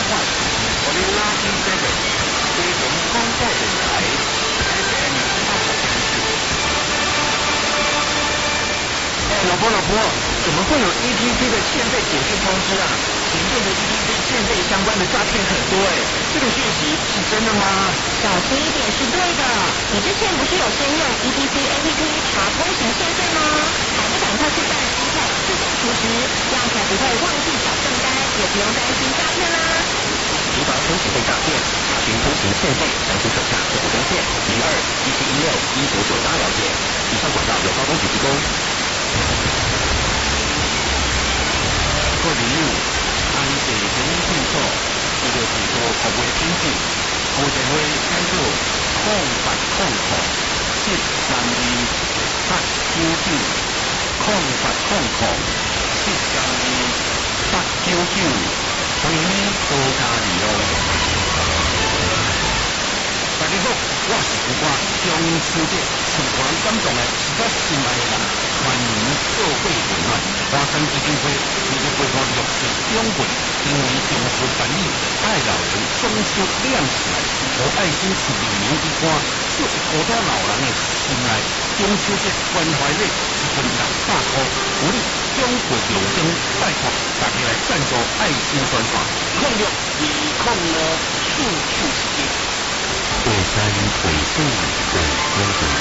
快，我哋垃圾7非常广播电台 FM 80.4。老婆，怎么会有 ETC 的欠费简讯通知啊？前阵的 ETC 欠费相关的诈骗很多这个讯息是真的吗？ 小心一点是对的。你之前不是有先用 ETC APP 查通行欠费吗？还不赶快去办 eTax 自动储值，这样才不会忘记缴账单，也不用担心诈骗啦。 提防通行费诈骗，查询通行欠费，详情手下客服专线02-1716-1598了解。以上广告由高工局提供。 各位友，安谢前清楚，这个是说服务品质，有电话请做0800-899-132-899，欢迎你多加利用。大家好，我是胡瓜，中秋节是我人感动的是个心爱的人，欢迎做会温暖，华山基金会是个规划弱势中国，因为中秋翻译爱老人中秋亮起来，和爱心是黎明之光，就是好多老人的心爱。中秋节关怀日一份600块，鼓励中国有声拜托大家来赞助爱心宣传，06-205-477。 惠山水树本公主。